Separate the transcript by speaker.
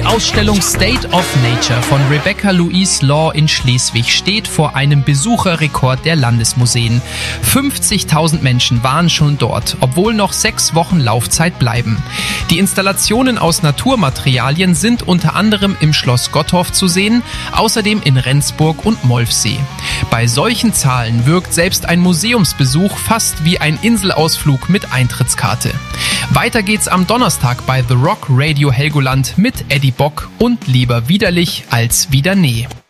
Speaker 1: Die Ausstellung State of Nature von Rebecca Louise Law in Schleswig steht vor einem Besucherrekord der Landesmuseen. 50.000 Menschen waren schon dort, obwohl noch 6 Wochen Laufzeit bleiben. Die Installationen aus Naturmaterialien sind unter anderem im Schloss Gottorf zu sehen, außerdem in Rendsburg und Molfsee. Bei solchen Zahlen wirkt selbst ein Museumsbesuch fast wie ein Inselausflug mit Eintrittskarte. Weiter geht's am Donnerstag bei The Rock Radio Helgoland mit Eddie Bock und Lieber widerlich als wieder nee.